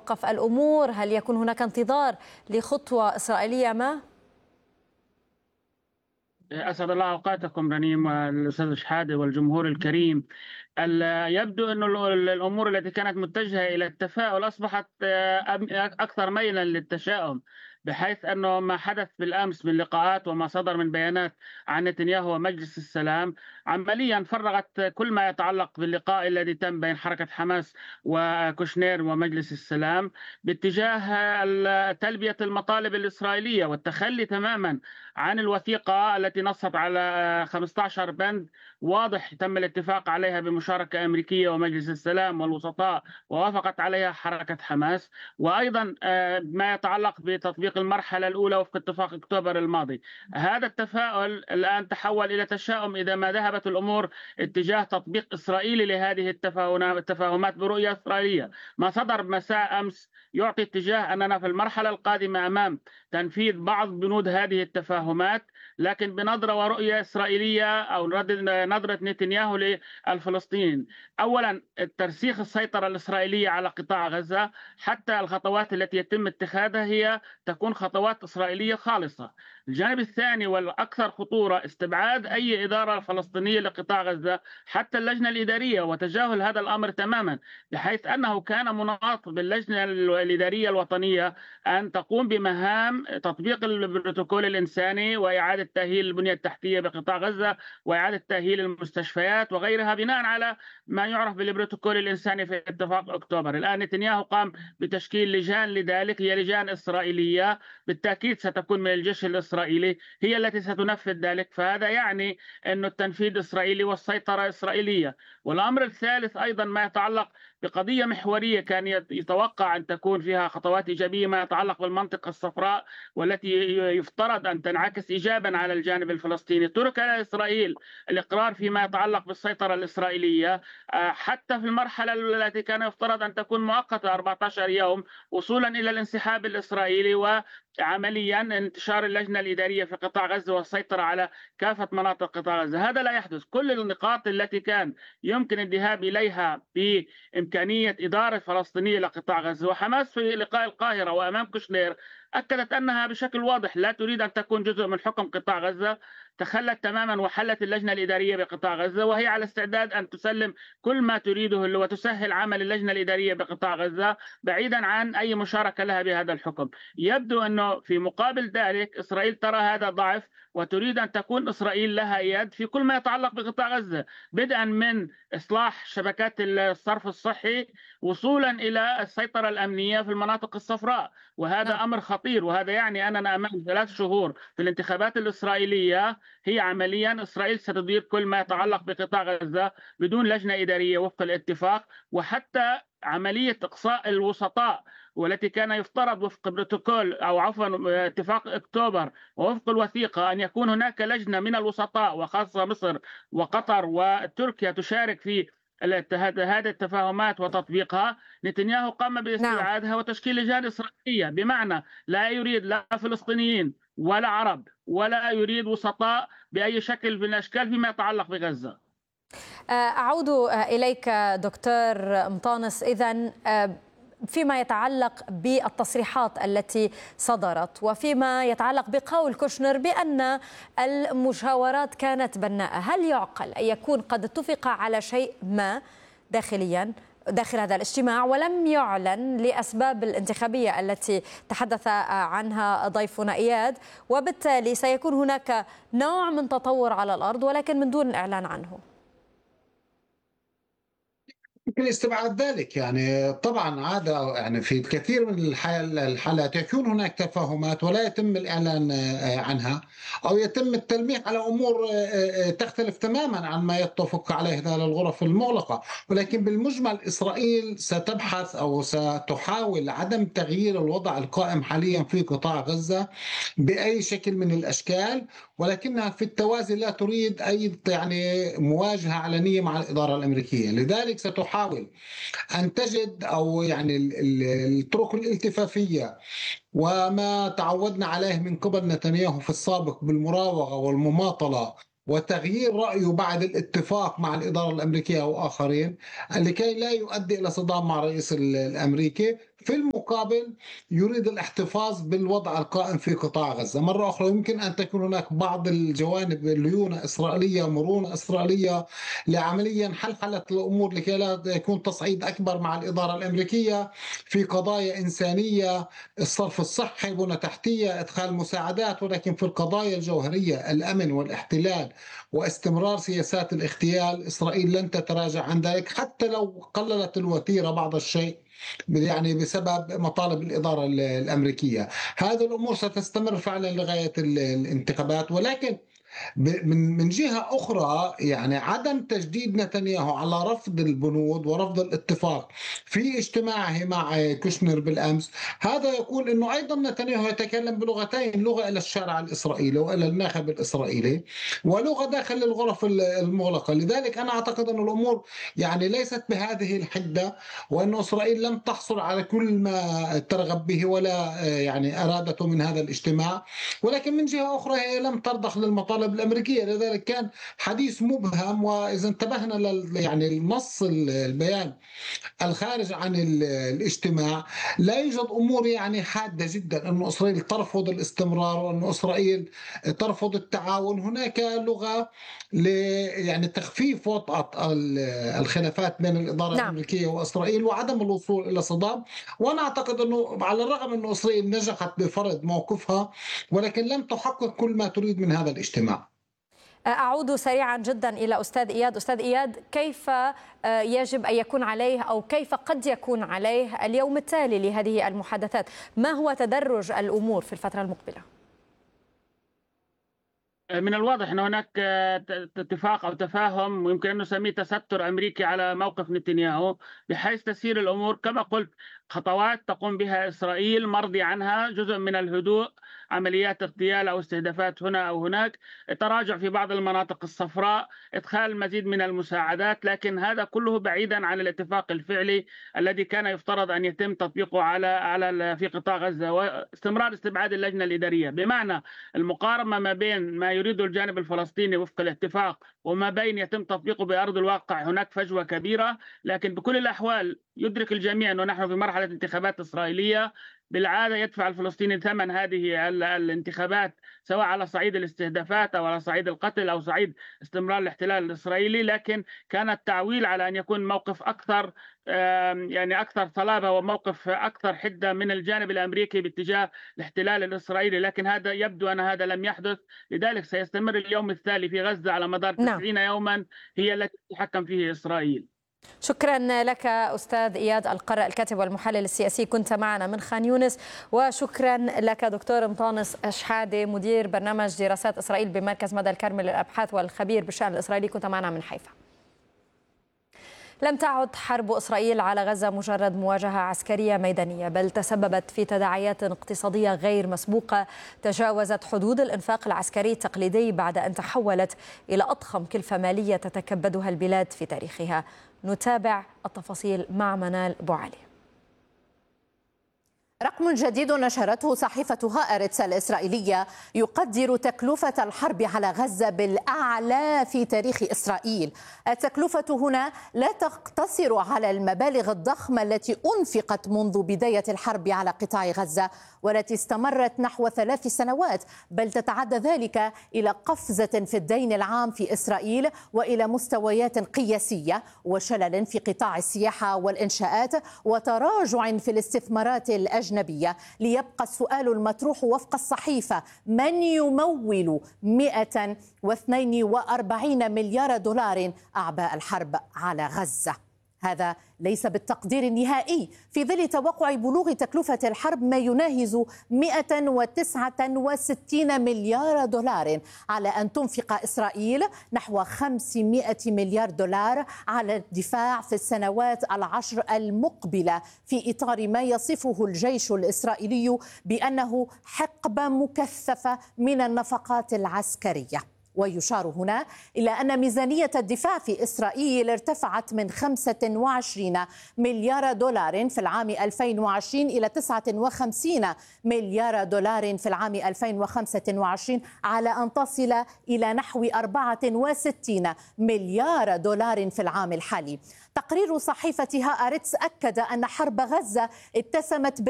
تتوقف الأمور؟ هل يكون هناك انتظار لخطوة إسرائيلية ما؟ أسعد الله أوقاتكم رنيم والأستاذ شحادة والجمهور الكريم. يبدو أن الأمور التي كانت متجهة إلى التفاؤل أصبحت أكثر ميلا للتشاؤم، بحيث أنه ما حدث بالأمس من لقاءات وما صدر من بيانات عن نتنياهو ومجلس السلام عمليا فرغت كل ما يتعلق باللقاء الذي تم بين حركة حماس وكوشنير ومجلس السلام باتجاه تلبية المطالب الإسرائيلية والتخلي تماما عن الوثيقة التي نصت على 15 بند واضح تم الاتفاق عليها بمشاركة أمريكية ومجلس السلام والوسطاء، ووافقت عليها حركة حماس. وأيضا ما يتعلق بتطبيق المرحلة الأولى وفق اتفاق أكتوبر الماضي. هذا التفاؤل الآن تحول إلى تشاؤم إذا ما ذهبت الأمور اتجاه تطبيق إسرائيلي لهذه التفاهمات برؤية إسرائيلية. ما صدر مساء أمس يعطي اتجاه أننا في المرحلة القادمة أمام تنفيذ بعض بنود هذه التفاهمات، لكن بنظرة ورؤية إسرائيلية أو نظرة نتنياهو للفلسطينيين. أولا ترسيخ السيطرة الإسرائيلية على قطاع غزة، حتى الخطوات التي يتم اتخاذها هي تكون خطوات إسرائيلية خالصة. الجانب الثاني والأكثر خطورة استبعاد أي إدارة فلسطينية لقطاع غزة، حتى اللجنة الإدارية، وتجاهل هذا الأمر تماما، بحيث أنه كان مناط باللجنة الإدارية الوطنية أن تقوم بمهام تطبيق البروتوكول الإنساني وإعادة تأهيل البنية التحتية بقطاع غزة وإعادة تأهيل المستشفيات وغيرها بناء على ما يعرف بالبروتوكول الإنساني في اتفاق أكتوبر. الآن نتنياهو قام بتشكيل لجان لذلك، هي لجان إسرائيلية بالتأكيد ستكون من الجيش الإسرائيلي، هي التي ستنفذ ذلك. فهذا يعني أن التنفيذ إسرائيلي والسيطرة إسرائيلية. والأمر الثالث أيضا ما يتعلق بقضية محورية كان يتوقع أن تكون فيها خطوات إيجابية، ما يتعلق بالمنطقة الصفراء والتي يفترض أن تنعكس إيجابا على الجانب الفلسطيني. ترك إسرائيل الإقرار فيما يتعلق بالسيطرة الإسرائيلية حتى في المرحلة التي كان يفترض أن تكون مؤقتة 14 يوم، وصولا إلى الانسحاب الإسرائيلي وعمليا انتشار اللجنة الإدارية في قطاع غزة والسيطرة على كافة مناطق قطاع غزة. هذا لا يحدث. كل النقاط التي كان يمكن الذهاب إليها بإمكانية إدارة فلسطينية لقطاع غزة، وحماس في لقاء القاهرة وأمام كوشنير أكدت أنها بشكل واضح لا تريد أن تكون جزء من حكم قطاع غزة، تخلت تماما وحلت اللجنة الإدارية بقطاع غزة، وهي على استعداد أن تسلم كل ما تريده وتسهل عمل اللجنة الإدارية بقطاع غزة بعيدا عن أي مشاركة لها بهذا الحكم. يبدو أنه في مقابل ذلك إسرائيل ترى هذا ضعف وتريد أن تكون إسرائيل لها يد في كل ما يتعلق بقطاع غزة، بدءا من إصلاح شبكات الصرف الصحي وصولا إلى السيطرة الأمنية في المناطق الصفراء. وهذا أمر خطير، وهذا يعني أننا أمام 3 شهور في الانتخابات الإسرائيلية هي عمليا إسرائيل ستدير كل ما يتعلق بقطاع غزة بدون لجنة إدارية وفق الاتفاق، وحتى عملية إقصاء الوسطاء والتي كان يفترض وفق بروتوكول أو عفوا اتفاق أكتوبر ووفق الوثيقة أن يكون هناك لجنة من الوسطاء وخاصة مصر وقطر وتركيا تشارك في هذه التفاهمات وتطبيقها. نتنياهو قام باستبعادها وتشكيل لجان إسرائيلية، بمعنى لا يريد لا فلسطينيين ولا عرب ولا يريد وسطاء بأي شكل من الأشكال فيما يتعلق بغزة. أعود إليك دكتور مطانس. إذن فيما يتعلق بالتصريحات التي صدرت وفيما يتعلق بقول كوشنر بأن المشاورات كانت بناءة، هل يعقل أن يكون قد اتفق على شيء ما داخليا داخل هذا الاجتماع ولم يعلن لأسباب الانتخابية التي تحدث عنها ضيفنا إياد، وبالتالي سيكون هناك نوع من تطور على الأرض ولكن من دون الإعلان عنه؟ يمكن استبعاد ذلك، يعني طبعا هذا يعني في الكثير من الحالات يكون هناك تفاهمات ولا يتم الإعلان عنها أو يتم التلميح على أمور تختلف تماما عن ما يتفق عليه هذه الغرف المغلقة. ولكن بالمجمل إسرائيل ستبحث أو ستحاول عدم تغيير الوضع القائم حاليا في قطاع غزة بأي شكل من الأشكال، ولكنها في التوازي لا تريد أي يعني مواجهة علنية مع الإدارة الأمريكية. لذلك ستحاول أن تجد أو يعني الطرق الالتفافية وما تعودنا عليه من قبل نتنياهو في السابق بالمراوغة والمماطلة وتغيير رأيه بعد الاتفاق مع الإدارة الأمريكية وآخرين لكي لا يؤدي إلى صدام مع الرئيس الأمريكي. في المقابل يريد الاحتفاظ بالوضع القائم في قطاع غزة. مرة أخرى يمكن أن تكون هناك بعض الجوانب ليونة إسرائيلية، مرونة إسرائيلية لعمليا حلحلة الأمور لكي لا يكون تصعيد أكبر مع الإدارة الأمريكية في قضايا إنسانية، الصرف الصحي، بنى تحتية، إدخال مساعدات. ولكن في القضايا الجوهرية، الأمن والاحتلال واستمرار سياسات الاغتيال، إسرائيل لن تتراجع عن ذلك حتى لو قللت الوتيرة بعض الشيء، يعني بسبب مطالب الإدارة الأمريكية. هذه الأمور ستستمر فعلا لغاية الانتخابات. ولكن من جهة أخرى يعني عدم تجديد نتنياهو على رفض البنود ورفض الاتفاق في اجتماعه مع كوشنر بالأمس، هذا يقول أنه أيضا نتنياهو يتكلم بلغتين، لغة إلى الشارع الإسرائيلي وإلى الناخب الإسرائيلي، ولغة داخل الغرف المغلقة. لذلك أنا أعتقد أن الأمور يعني ليست بهذه الحدة، وأن إسرائيل لم تحصل على كل ما ترغب به ولا يعني أرادته من هذا الاجتماع. ولكن من جهة أخرى هي لم ترضخ للمطالب الأمريكية، لذلك كان حديث مبهم. وإذا انتبهنا يعني النص البيان الخارج عن الاجتماع، لا يوجد أمور يعني حادة جدا أن إسرائيل ترفض الاستمرار وأن إسرائيل ترفض التعاون. هناك لغة يعني تخفيف وطأة الخلافات بين الإدارة الأمريكية وإسرائيل وعدم الوصول إلى صدام. وأنا أعتقد أنه على الرغم أن إسرائيل نجحت بفرض موقفها، ولكن لم تحقق كل ما تريد من هذا الاجتماع. أعود سريعا جدا إلى أستاذ إياد. أستاذ إياد، كيف يجب أن يكون عليه أو كيف قد يكون عليه اليوم التالي لهذه المحادثات؟ ما هو تدرج الأمور في الفترة المقبلة؟ من الواضح أن هناك اتفاق أو تفاهم، ويمكن أن نسميه تستر أمريكي على موقف نتنياهو، بحيث تسير الأمور كما قلت خطوات تقوم بها إسرائيل مرضي عنها، جزء من الهدوء، عمليات اغتيال أو استهدافات هنا أو هناك، تراجع في بعض المناطق الصفراء، إدخال المزيد من المساعدات. لكن هذا كله بعيدا عن الاتفاق الفعلي الذي كان يفترض أن يتم تطبيقه على في قطاع غزة، واستمرار استبعاد اللجنة الإدارية. بمعنى المقارنة ما بين ما يريده الجانب الفلسطيني وفق الاتفاق وما بين يتم تطبيقه بأرض الواقع، هناك فجوة كبيرة. لكن بكل الأحوال يدرك الجميع أنه نحن في مرحلة انتخابات إسرائيلية. بالعادة يدفع الفلسطيني ثمن هذه الانتخابات، سواء على صعيد الاستهدافات أو على صعيد القتل أو صعيد استمرار الاحتلال الإسرائيلي. لكن كان التعويل على أن يكون موقف أكثر يعني أكثر صلابة وموقف أكثر حدة من الجانب الأمريكي باتجاه الاحتلال الإسرائيلي. لكن هذا يبدو أن هذا لم يحدث. لذلك سيستمر اليوم التالي في غزة على مدار 90 يوما هي التي تتحكم فيه إسرائيل. شكرا لك أستاذ إياد القرع، الكاتب والمحلل السياسي، كنت معنا من خان يونس. وشكرا لك دكتور مطانس شحادة، مدير برنامج دراسات إسرائيل بمركز مدى الكرمل للأبحاث والخبير بالشأن الإسرائيلي، كنت معنا من حيفا. لم تعد حرب إسرائيل على غزة مجرد مواجهة عسكرية ميدانية، بل تسببت في تداعيات اقتصادية غير مسبوقة تجاوزت حدود الإنفاق العسكري التقليدي بعد أن تحولت إلى أضخم كلفة مالية تتكبدها البلاد في تاريخها. نتابع التفاصيل مع منال بوعلي. رقم جديد نشرته صحيفة هآرتس الإسرائيلية يقدر تكلفة الحرب على غزة بالأعلى في تاريخ إسرائيل. التكلفة هنا لا تقتصر على المبالغ الضخمة التي أنفقت منذ بداية الحرب على قطاع غزة والتي استمرت نحو 3 سنوات، بل تتعدى ذلك إلى قفزة في الدين العام في إسرائيل وإلى مستويات قياسية وشلل في قطاع السياحة والإنشاءات وتراجع في الاستثمارات الأجنبية. ليبقى السؤال المطروح وفق الصحيفة: من يمول 142 مليار دولار أعباء الحرب على غزة؟ هذا ليس بالتقدير النهائي في ظل توقع بلوغ تكلفة الحرب ما يناهز 169 مليار دولار على أن تنفق إسرائيل نحو 500 مليار دولار على الدفاع في السنوات ال10 المقبلة، في إطار ما يصفه الجيش الإسرائيلي بأنه حقبة مكثفة من النفقات العسكرية. ويشار هنا إلى أن ميزانية الدفاع في إسرائيل ارتفعت من 25 مليار دولار في العام 2020 إلى 59 مليار دولار في العام 2025، على أن تصل إلى نحو 64 مليار دولار في العام الحالي. تقرير صحيفة هآرتس أكد أن حرب غزة اتسمت